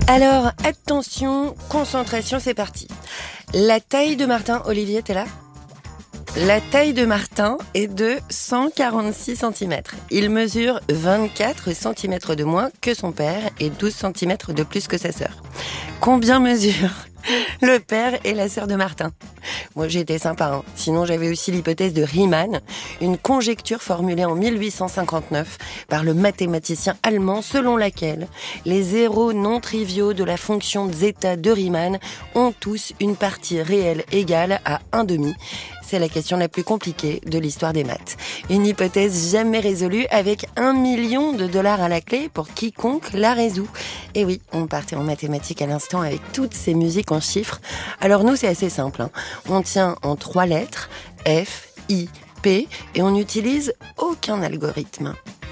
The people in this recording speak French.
Alors, attention, concentration, c'est parti. La taille de Martin, Olivier, t'es là ? La taille de Martin est de 146 cm. Il mesure 24 cm de moins que son père et 12 cm de plus que sa sœur. Combien mesurent le père et la sœur de Martin ? Moi, j'ai été sympa, hein. Sinon, j'avais aussi l'hypothèse de Riemann, une conjecture formulée en 1859 par le mathématicien allemand selon laquelle les zéros non triviaux de la fonction zeta de Riemann ont tous une partie réelle égale à 1/2. C'est la question la plus compliquée de l'histoire des maths. Une hypothèse jamais résolue avec $1 million à la clé pour quiconque la résout. Et oui, on partait en mathématiques à l'instant avec toutes ces musiques en chiffres. Alors nous, c'est assez simple, hein. On tient en 3 lettres, F, I, P, et on n'utilise aucun algorithme.